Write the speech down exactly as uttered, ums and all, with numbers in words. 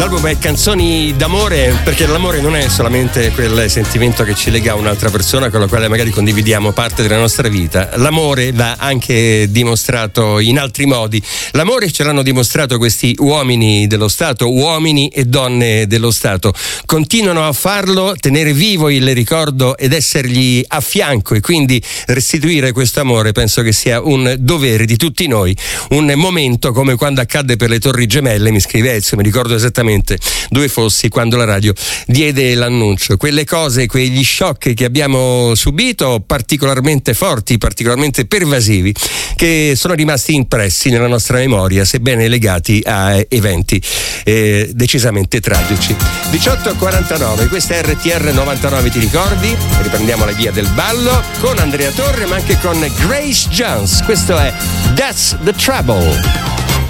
L'album è Canzoni d'amore, perché l'amore non è solamente quel sentimento che ci lega a un'altra persona con la quale magari condividiamo parte della nostra vita. L'amore va anche dimostrato in altri modi. L'amore ce l'hanno dimostrato questi uomini dello Stato, uomini e donne dello Stato. Continuano a farlo, tenere vivo il ricordo ed essergli a fianco, e quindi restituire questo amore penso che sia un dovere di tutti noi. Un momento come quando accadde per le Torri Gemelle, mi scrive Ezio, mi ricordo esattamente dove fossi quando la radio diede l'annuncio. Quelle cose, quegli shock che abbiamo subito, particolarmente forti, particolarmente pervasivi, che sono rimasti impressi nella nostra memoria, sebbene legati a eventi eh, decisamente tragici. diciotto e quarantanove, questa è R T R novantanove, ti ricordi? Riprendiamo la via del ballo con Andrea Torre, ma anche con Grace Jones. Questo è That's the Trouble.